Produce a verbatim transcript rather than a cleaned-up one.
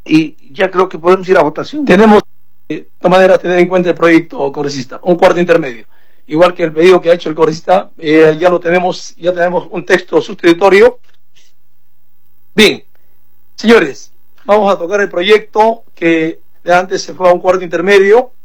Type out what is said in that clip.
y ya creo que podemos ir a votación. Tenemos, de todas maneras, tener en cuenta el proyecto congresista, un cuarto intermedio. Igual que el pedido que ha hecho el congresista, eh, ya lo tenemos, ya tenemos un texto sustitutorio. Bien, señores, vamos a tocar el proyecto que de antes se fue a un cuarto intermedio.